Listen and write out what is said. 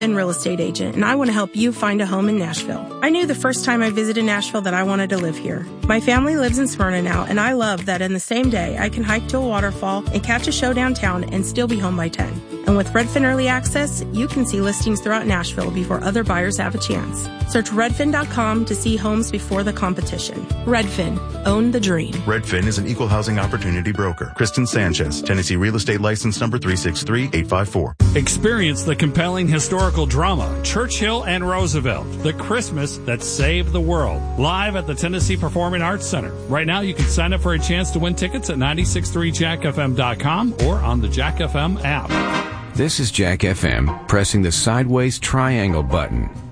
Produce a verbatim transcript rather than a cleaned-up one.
and real estate agent, and I want to help you find a home in Nashville. I knew the first time I visited Nashville that I wanted to live here. My family lives in Smyrna now, and I love that in the same day I can hike to a waterfall and catch a show downtown and still be home by ten. And with Redfin Early Access, you can see listings throughout Nashville before other buyers have a chance. Search redfin dot com to see homes before the competition. Redfin. Own the dream. Redfin is an equal housing opportunity broker. Kristen Sanchez, Tennessee Real Estate License Number three six three eight five four. Experience the compelling historical drama, Churchill and Roosevelt, the Christmas that saved the world, live at the Tennessee Performing Arts Center. Right now, you can sign up for a chance to win tickets at nine six three jack f m dot com or on the Jack F M app. This is Jack F M, pressing the sideways triangle button.